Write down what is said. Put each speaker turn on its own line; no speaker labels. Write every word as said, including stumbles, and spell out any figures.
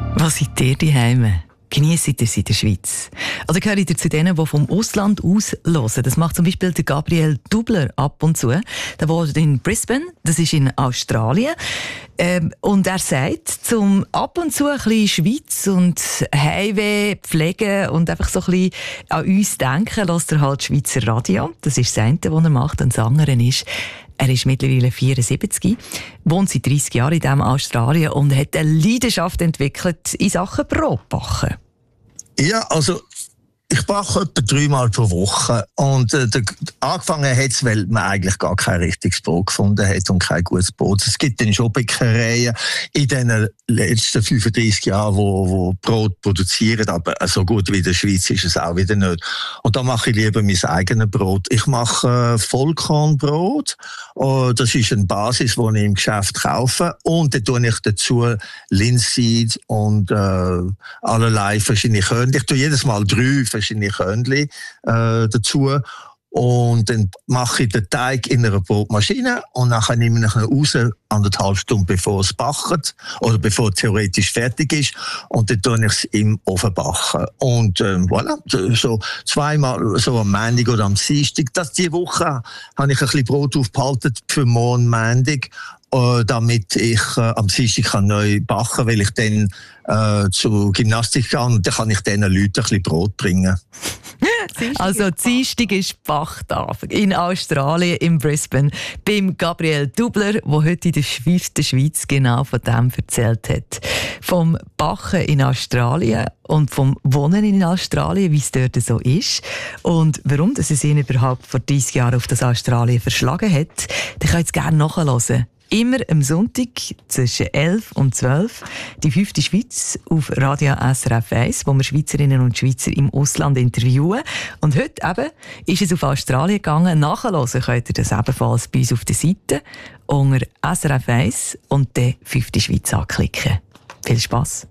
Was seid ihr daheim? Genießt ihr es in der Schweiz? Oder gehört ihr zu denen, die vom Ausland aus hören? Das macht zum Beispiel der Gabriel Dubler ab und zu. Der wohnt in Brisbane, das ist in Australien. Ähm, und er sagt, zum ab und zu ein bisschen Schweiz und Heimweh pflegen und einfach so ein bisschen an uns denken, lässt er halt Schweizer Radio. Das ist das eine, was er macht. Und das andere ist, er ist mittlerweile vierundsiebzig, wohnt seit dreissig Jahren in diesem Australien und hat eine Leidenschaft entwickelt in Sachen Brotbacken.
Ja, also ich backe etwa dreimal pro Woche und äh, der, angefangen hat es, weil man eigentlich gar kein richtiges Brot gefunden hat und kein gutes Brot. Es gibt dann schon Bäckereien in den letzten fünfunddreissig Jahren, wo, wo Brot produzieren, aber so gut wie in der Schweiz ist es auch wieder nicht. Und da mache ich lieber mein eigenes Brot. Ich mache äh, Vollkornbrot. Oh, das ist eine Basis, die ich im Geschäft kaufe. Und dann tue ich dazu Linseed und äh, allerlei verschiedene Körner. Ich tue jedes Mal drei verschiedene Körnchen äh, dazu. Und dann mache ich den Teig in einer Brotmaschine und dann nehme ich ihn raus, anderthalb Stunden bevor es backt oder bevor es theoretisch fertig ist. Und dann tue ich es im Ofen backen. Und ähm, voilà, so zweimal, so am Montag oder am Dienstag. Das diese Woche habe ich ein bisschen Brot aufgehalten für morgen Montag, äh, damit ich äh, am Dienstag kann neu backen, weil ich dann äh, zur Gymnastik gehe und dann kann ich diesen Leuten ein bisschen Brot bringen.
Also Dienstag ist Bachtag in Australien, in Brisbane, beim Gabriel Dubler, der heute in der Schweiz, der Schweiz genau von dem erzählt hat. Vom Bachen in Australien und vom Wohnen in Australien, wie es dort so ist und warum dass es ihn überhaupt vor dreissig Jahren auf das Australien verschlagen hat, dann könnt ihr gerne nachhören. Immer am Sonntag zwischen elf und zwölf die fünfte Schweiz auf Radio S R F eins, wo wir Schweizerinnen und Schweizer im Ausland interviewen. Und heute eben ist es auf Australien gegangen. Nachhören könnt ihr das ebenfalls bei uns auf der Seite unter S R F eins und dann fünfte Schweiz anklicken. Viel Spass!